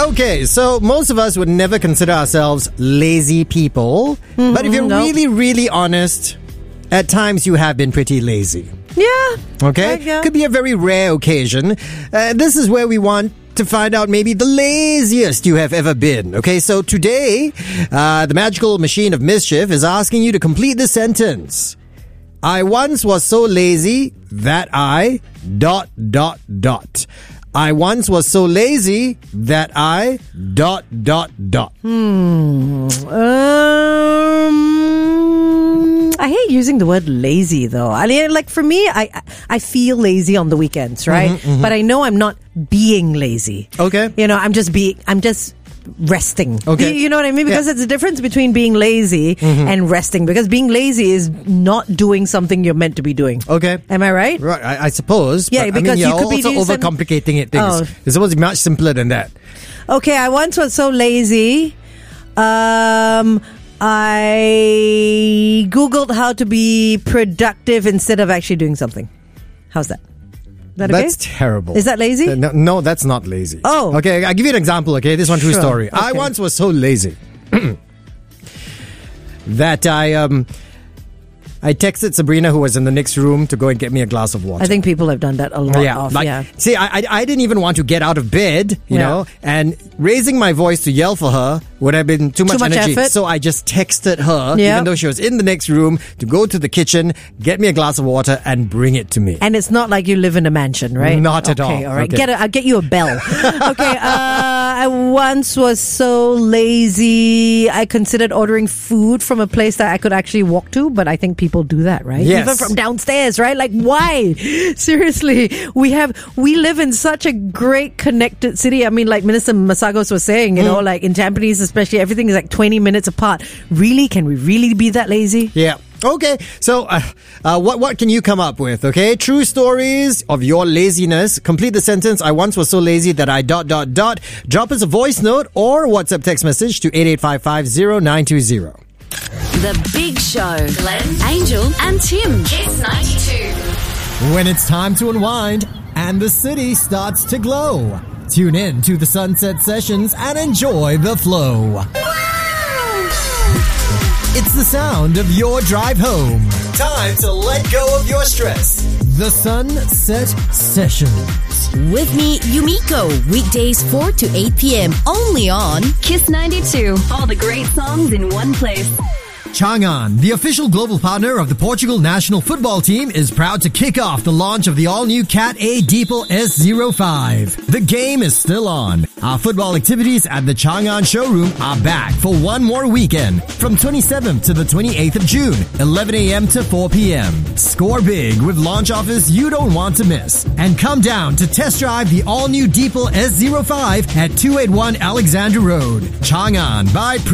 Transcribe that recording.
Okay, so most of us would never consider ourselves lazy people. But if you're really, really honest, at times you have been pretty lazy. Yeah. Okay? Yeah. Could be a very rare occasion. This is where we want to find out maybe the laziest you have ever been. Okay, so today, the magical machine of mischief is asking you to complete this sentence. I once was so lazy that I... I once was so lazy that I... I hate using the word lazy though. I mean, like for me, I feel lazy on the weekends, right? But I know I'm not being lazy. Okay. You know, I'm just resting. Okay. You know what I mean? Because it's a difference between being lazy and resting. Because being lazy is not doing something you're meant to be doing. Okay. Am I right? Right, I suppose. Yeah, but, because you're you could be also doing overcomplicating it. Things. Oh. It's supposed to be much simpler than that. Okay, I once was so lazy. I Googled how to be productive instead of actually doing something. How's that? Is that okay? That's terrible. Is that lazy? No, that's not lazy. Oh. Okay, I'll give you an example, okay? This one true Sure. story. Okay. I once was so lazy that I texted Sabrina, who was in the next room, to go and get me a glass of water. I think people have done that a lot. See, I didn't even want to get out of bed, you know, and raising my voice to yell for her would have been too much energy. effort. So I just texted her, even though she was in the next room, to go to the kitchen, get me a glass of water, and bring it to me. And it's not like you live in a mansion, right? Not at all. Okay, all right. Okay. I'll get you a bell. Okay, I once was so lazy, I considered ordering food from a place that I could actually walk to, but I think people do that, right? Yes. Even from downstairs, right? Like, why? Seriously, we live in such a great connected city. I mean, like Minister Masagos was saying, you know, like in Tampines especially, everything is like 20 minutes apart. Really? Can we really be that lazy? Yeah. Okay, so what can you come up with, okay? True stories of your laziness. Complete the sentence, I once was so lazy that I... Drop us a voice note or WhatsApp text message to 88550920. The Big Show. Glenn, Angel, and Tim. Kiss 92. When it's time to unwind and the city starts to glow, tune in to the Sunset Sessions and enjoy the flow. It's the sound of your drive home. Time to let go of your stress. The Sunset Sessions. With me, Yumiko. Weekdays 4 to 8 p.m. Only on Kiss 92. All the great songs in one place. Changan, the official global partner of the Portugal national football team, is proud to kick off the launch of the all-new Cat A Deepal S05. The game is still on. Our football activities at the Changan showroom are back for one more weekend from 27th to the 28th of June, 11 a.m. to 4 p.m. Score big with launch offers you don't want to miss. And come down to test drive the all-new Deepal S05 at 281 Alexandra Road. Changan by